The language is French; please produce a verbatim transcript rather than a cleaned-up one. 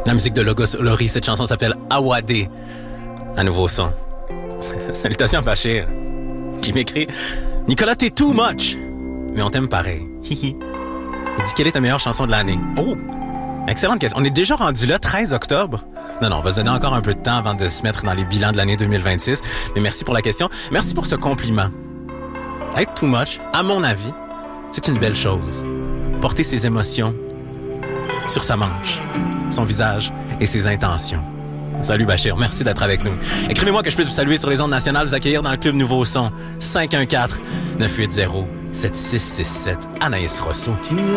La musique de Logos Lori, cette chanson s'appelle Awade. Un nouveau son. Salutations à Bachir, qui m'écrit « Nicolas, t'es too much! Mais on t'aime pareil. Hihi. » Il dit « Quelle est ta meilleure chanson de l'année? » Oh! Excellente question. On est déjà rendu là, treize octobre. Non, non, on va se donner encore un peu de temps avant de se mettre dans les bilans de l'année deux mille vingt-six. Mais merci pour la question. Merci pour ce compliment. Être too much, à mon avis, c'est une belle chose. Porter ses émotions sur sa manche, son visage et ses intentions. Salut Bachir, merci d'être avec nous. Écrivez-moi que je puisse vous saluer sur les ondes nationales, vous accueillir dans le Club Nouveau Son. cinq un quatre, neuf huit zéro, sept six six sept, Anaïs Rosso.